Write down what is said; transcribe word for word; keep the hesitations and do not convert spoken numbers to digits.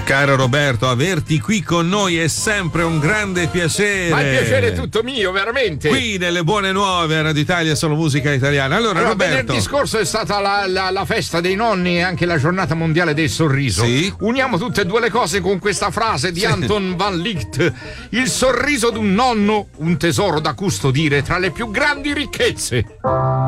Caro Roberto, averti qui con noi è sempre un grande piacere. Ma il piacere è tutto mio, veramente. Qui nelle buone nuove, Radio Italia, solo musica italiana. Allora, allora Roberto, venerdì scorso è stata la, la, la festa dei nonni e anche la giornata mondiale del sorriso. Sì. Uniamo tutte e due le cose con questa frase di sì. Anton van Licht: il sorriso d'un nonno, un tesoro da custodire tra le più grandi ricchezze.